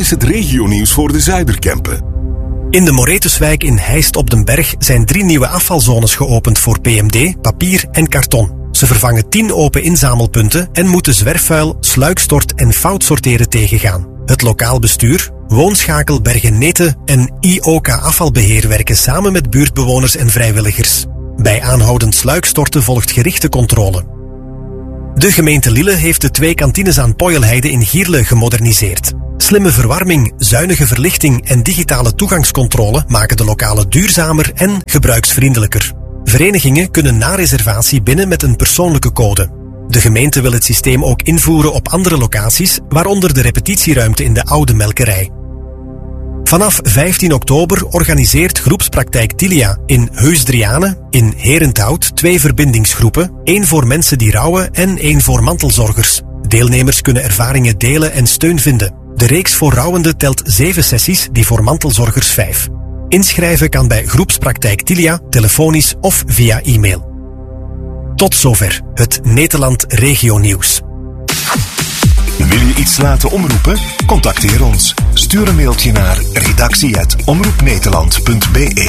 is het regionieuws voor de Zuiderkempen. In de Moretuswijk in Heist op den Berg zijn 3 nieuwe afvalzones geopend voor PMD, papier en karton. Ze vervangen 10 open inzamelpunten en moeten zwerfvuil, sluikstort en foutsorteren tegengaan. Het lokaal bestuur, Woonschakel Bergen-Neten en IOK Afvalbeheer werken samen met buurtbewoners en vrijwilligers. Bij aanhoudend sluikstorten volgt gerichte controle. De gemeente Lille heeft de 2 kantines aan Poyelheide in Gierle gemoderniseerd. Slimme verwarming, zuinige verlichting en digitale toegangscontrole maken de lokalen duurzamer en gebruiksvriendelijker. Verenigingen kunnen na reservatie binnen met een persoonlijke code. De gemeente wil het systeem ook invoeren op andere locaties, waaronder de repetitieruimte in de Oude Melkerij. Vanaf 15 oktober organiseert groepspraktijk Tilia in Heusdriane in Herenthout 2 verbindingsgroepen, 1 voor mensen die rouwen en 1 voor mantelzorgers. Deelnemers kunnen ervaringen delen en steun vinden. De reeks voor rouwenden telt 7 sessies, die voor mantelzorgers 5. Inschrijven kan bij groepspraktijk Tilia, telefonisch of via e-mail. Tot zover het Nederland Regio Nieuws. Wil je iets laten omroepen? Contacteer ons. Stuur een mailtje naar redactie@omroepnederland.be.